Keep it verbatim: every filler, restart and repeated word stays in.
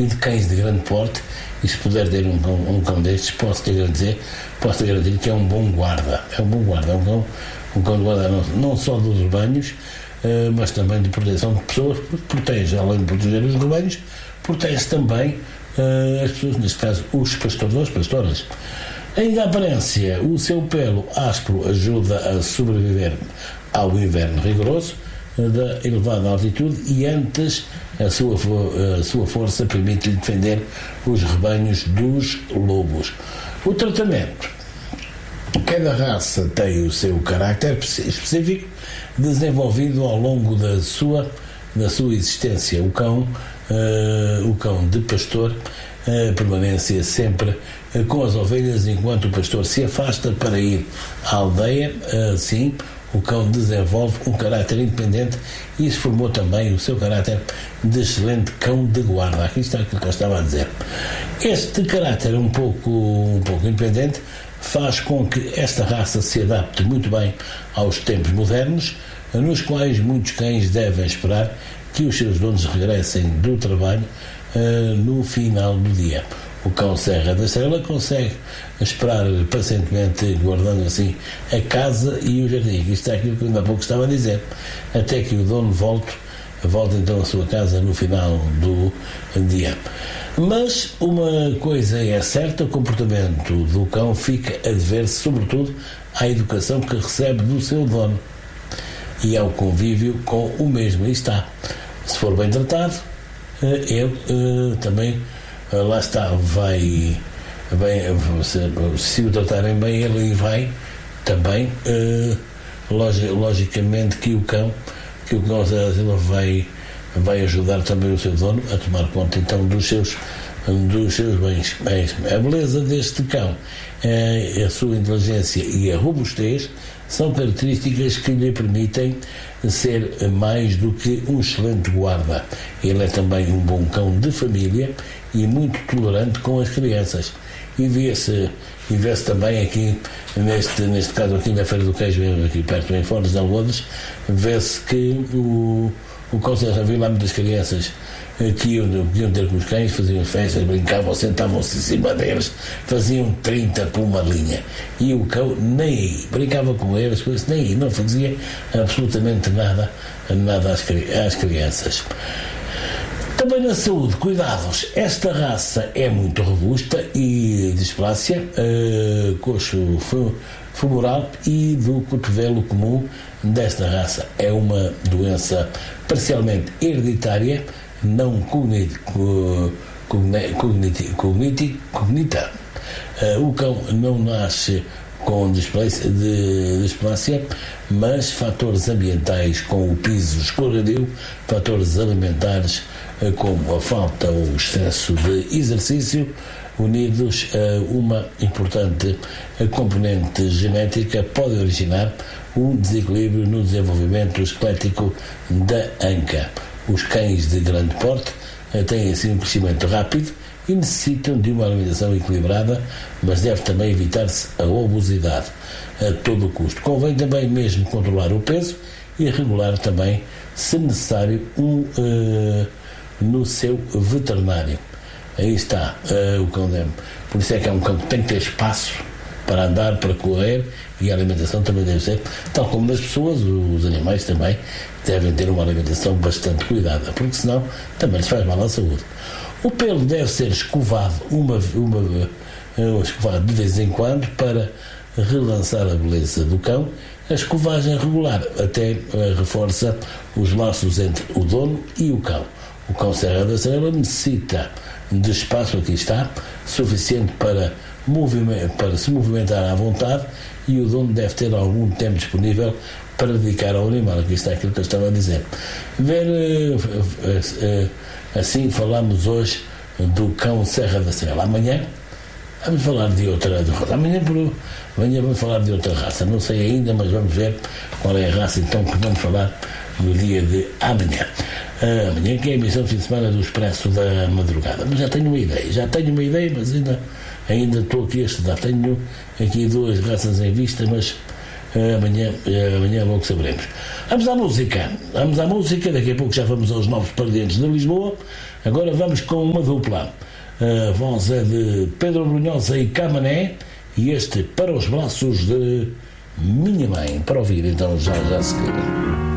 e de cães de grande porte, e se puder ter um cão, um cão destes, posso te garantir, posso te garantir que é um bom guarda, é um bom guarda, é um cão, um cão de guarda não, não só dos rebanhos, uh, mas também de proteção de pessoas, porque protege, além de proteger os rebanhos, protege também uh, as pessoas, neste caso os pastores, as pastoras. Em aparência, o seu pelo áspero ajuda a sobreviver ao inverno rigoroso da elevada altitude, e antes a sua, a sua força permite-lhe defender os rebanhos dos lobos. O tratamento: cada raça tem o seu caráter específico, desenvolvido ao longo da sua, da sua existência. O cão, uh, o cão de pastor uh, permanece sempre uh, com as ovelhas, enquanto o pastor se afasta para ir à aldeia. Assim, o cão desenvolve um caráter independente e isso formou também o seu caráter de excelente cão de guarda. Aqui está aquilo que eu estava a dizer. Este caráter um pouco, um pouco independente faz com que esta raça se adapte muito bem aos tempos modernos, nos quais muitos cães devem esperar que os seus donos regressem do trabalho uh, no final do dia. O cão Serra da Estrela consegue esperar pacientemente, guardando assim a casa e o jardim. Isto é aquilo que ainda há pouco estava a dizer. Até que o dono volte, volte então à sua casa no final do dia. Mas uma coisa é certa: o comportamento do cão fica a dever-se sobretudo à educação que recebe do seu dono e ao convívio com o mesmo. Aí está. Se for bem tratado, ele também, lá está, vai, vai se, se o tratarem bem, ele vai também, uh, logi, logicamente que o cão, que o cão vai, vai ajudar também o seu dono a tomar conta então dos seus, dos seus bens. A beleza deste cão, é a sua inteligência e a robustez são características que lhe permitem ser mais do que um excelente guarda. Ele é também um bom cão de família e muito tolerante com as crianças. E vê-se, e vê-se também aqui, neste, neste caso aqui na Feira do Queijo, aqui perto em Fones de Algodas, vê-se que o, o cão Serra, viu lá muitas crianças que iam, que iam ter com os cães, faziam festas, brincavam, sentavam-se em cima deles, faziam trinta por uma linha, e o cão nem aí, brincava com eles, com isso, nem aí, não fazia absolutamente nada, nada às, às crianças. Também na saúde, cuidados. Esta raça é muito robusta e displásia, uh, coxo femoral e do cotovelo comum desta raça. É uma doença parcialmente hereditária, não cognita, cognita, cognita, cognita. Uh, o cão não nasce com displásia, de displásia, mas fatores ambientais como o piso escorregadio, fatores alimentares como a falta ou o excesso de exercício, unidos a uma importante componente genética, podem originar um desequilíbrio no desenvolvimento esquelético da anca. Os cães de grande porte têm assim um crescimento rápido e necessitam de uma alimentação equilibrada, mas deve também evitar-se a obesidade a todo o custo. Convém também mesmo controlar o peso e regular também, se necessário, um, uh, no seu veterinário. Aí está uh, o cão deve. Por isso é que é um cão que tem que ter espaço para andar, para correr, e a alimentação também deve ser, tal como nas pessoas, os animais também devem ter uma alimentação bastante cuidada, porque senão também lhes faz mal à saúde. O pelo deve ser escovado, uma, uma, uma, escovado de vez em quando para relançar a beleza do cão. A escovagem regular até uh, reforça os laços entre o dono e o cão. O cão Serra da Estrela necessita de espaço, aqui está, suficiente para, para se movimentar à vontade, e o dono deve ter algum tempo disponível para dedicar ao animal. Aqui está aquilo que eu estava a dizer. Ver, uh, uh, uh, assim falamos hoje do cão Serra da Estrela. Amanhã vamos falar de outra raça. Amanhã, por, amanhã vamos falar de outra raça. Não sei ainda, mas vamos ver qual é a raça então que vamos falar no dia de amanhã. Uh, amanhã, que é a emissão de fim de semana do Expresso da Madrugada. Mas já tenho uma ideia, já tenho uma ideia, mas ainda, ainda estou aqui a estudar. Tenho aqui duas raças em vista, mas uh, amanhã, uh, amanhã logo saberemos. Vamos à música. Vamos à música. Daqui a pouco já vamos aos novos Pardientes de Lisboa. Agora vamos com uma dupla. A voz é de Pedro Brunhosa e Camané, e este Para os Braços de Minha Mãe. Para ouvir então já já a seguir.